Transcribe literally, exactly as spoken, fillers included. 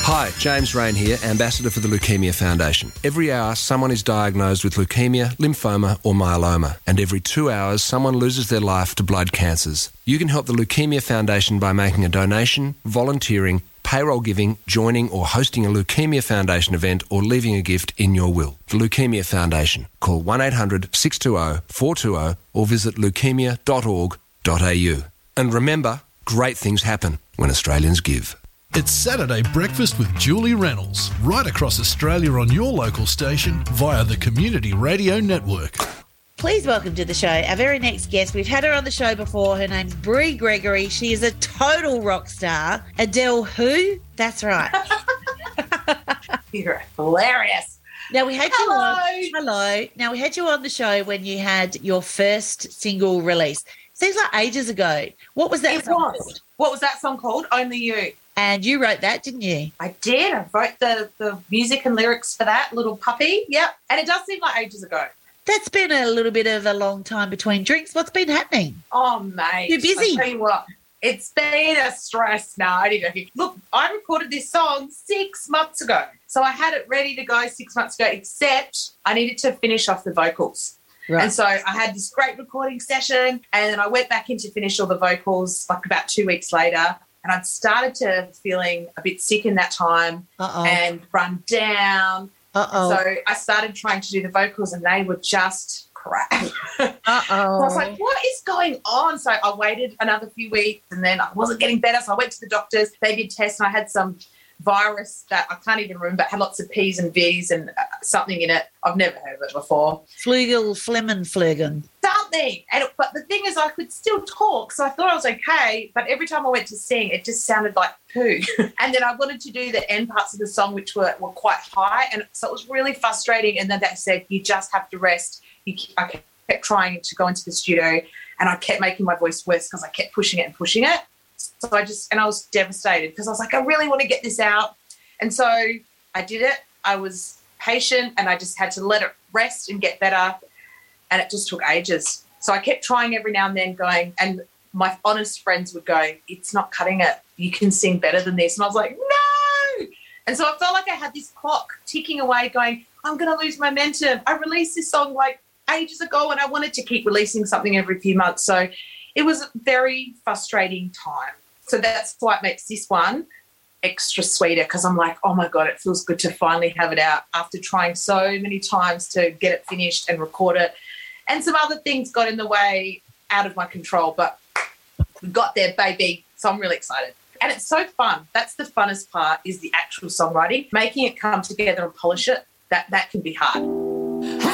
Hi, James Rain here, Ambassador for the Leukemia Foundation. Every hour, someone is diagnosed with leukemia, lymphoma or myeloma, and every two hours, someone loses their life to blood cancers. You can help the Leukemia Foundation by making a donation, volunteering, payroll giving, joining or hosting a Leukemia Foundation event or leaving a gift in your will. The Leukemia Foundation. Call one eight hundred six two zero four two zero or visit leukemia dot org dot a u. And remember, great things happen when Australians give. It's Saturday Breakfast with Julie Reynolds, right across Australia on your local station via the Community Radio Network. Please welcome to the show our very next guest. We've had her on the show before. Her name's Brie Gregory. She is a total rock star. Adele who? That's right. You're hilarious. Now we had Hello. you on. Hello. Now we had you on the show when you had your first single release. Seems like ages ago. What was that It song was. called? What was that song called? Only You. And you wrote that, didn't you? I did. I wrote the, the music and lyrics for that, Little Puppy. Yep. And it does seem like ages ago. That's been a little bit of a long time between drinks. What's been happening? Oh, mate. You're busy. I'll tell you what. It's been a stress. No, I didn't know. Look, I recorded this song six months ago. So I had it ready to go six months ago, except I needed to finish off the vocals. Right. And so I had this great recording session and then I went back in to finish all the vocals like about two weeks later. And I'd started to feeling a bit sick in that time Uh-oh. and run down. Uh-oh. So I started trying to do the vocals and they were just crap. Uh-oh. So I was like, what is going on? So I waited another few weeks and then I wasn't getting better. So I went to the doctors. They did tests and I had some virus that I can't even remember, had lots of P's and V's and uh, something in it. I've never heard of it before. Flugel, Flemmen, Flegen. Something. And it, but the thing is I could still talk, so I thought I was okay, but every time I went to sing, it just sounded like poo. And then I wanted to do the end parts of the song, which were, were quite high, and so it was really frustrating. And then they said, you just have to rest. You, I kept trying to go into the studio, and I kept making my voice worse because I kept pushing it and pushing it. So I just, and I was devastated because I was like, I really want to get this out. And so I did it. I was patient and I just had to let it rest and get better. And it just took ages. So I kept trying every now and then going, and my honest friends would go, it's not cutting it. You can sing better than this. And I was like, no. And so I felt like I had this clock ticking away going, I'm going to lose momentum. I released this song like ages ago and I wanted to keep releasing something every few months. So it was a very frustrating time. So that's why it makes this one extra sweeter because I'm like, oh, my God, it feels good to finally have it out after trying so many times to get it finished and record it. And some other things got in the way out of my control, but we got there, baby. So I'm really excited. And it's so fun. That's the funnest part is the actual songwriting. Making it come together and polish it, that, that can be hard.